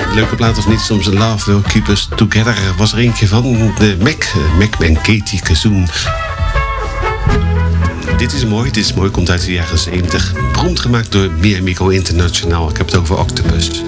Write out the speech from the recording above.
Leuke plaat of niet, soms Love Will Keep Us Together was er eentje van de Mac en Katie Kazoon. Dit is mooi, komt uit de jaren 70. Beroemd gemaakt door Miamico International. Ik heb het over Octopus.